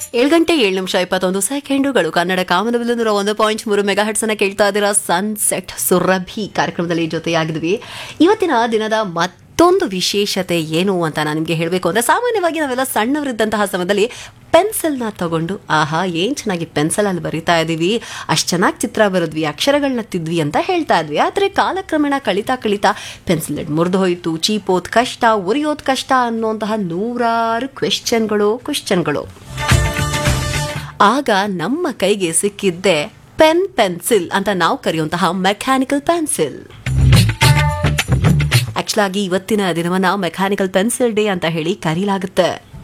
7:07 ಕನ್ನಡ ಕಾಮನಬಿಲ್ಲು 101.3 megahertz ಅನ್ನ ಕೇಳ್ತಾ ಇದ್ದೀರಾ. ಸನ್ಸೆಟ್ ಸುರಭಿ ಕಾರ್ಯಕ್ರಮದಲ್ಲಿ ಜೊತೆಯಾಗಿದ್ವಿ. ಇವತ್ತಿನ ದಿನದ ಮತ್ತೊಂದು ವಿಶೇಷತೆ ಏನು ಅಂತ ನಾನು ನಿಮಗೆ ಹೇಳಬೇಕು ಅಂದ್ರೆ, ಸಾಮಾನ್ಯವಾಗಿ ನಾವೆಲ್ಲ ಸಣ್ಣವರಿದ್ದಂತಹ ಸಮಯದಲ್ಲಿ ಪೆನ್ಸಿಲ್ನ ತಗೊಂಡು ಆಹಾ ಏನ್ ಚೆನ್ನಾಗಿ ಪೆನ್ಸಿಲ್ ಅಲ್ಲಿ ಬರಿತಾ ಇದೀವಿ, ಅಷ್ಟು ಚೆನ್ನಾಗಿ ಚಿತ್ರ ಬರೆದ್ವಿ, ಅಕ್ಷರಗಳನ್ನ ತಿದ್ವಿ ಅಂತ ಹೇಳ್ತಾ ಇದ್ವಿ. ಆದರೆ ಕಾಲಕ್ರಮೇಣ ಕಳಿತಾ ಪೆನ್ಸಿಲ್ ಮುರಿದು ಹೋಯಿತು, ಚೀಪೋದ್ ಕಷ್ಟ, ಉರಿಯೋದ್ ಕಷ್ಟ ಅನ್ನುವಂತಹ ನೂರಾರು ಕ್ವೆಶ್ಚನ್ಗಳು. ಆಗ ನಮ್ಮ ಕೈಗೆ ಸಿಕ್ಕಿದ್ದೆ ಪೆನ್ಸಿಲ್ ಅಂತ ನಾವು ಕರೆಯುವಂತಹ ಮೆಕ್ಯಾನಿಕಲ್ ಪೆನ್ಸಿಲ್. ಆಕ್ಚುಲ್ ಆಗಿ ಇವತ್ತಿನ ದಿನವನ್ನ ಮೆಕ್ಯಾನಿಕಲ್ ಪೆನ್ಸಿಲ್ ಡೇ ಅಂತ ಹೇಳಿ ಕರೀಲಾಗುತ್ತೆ.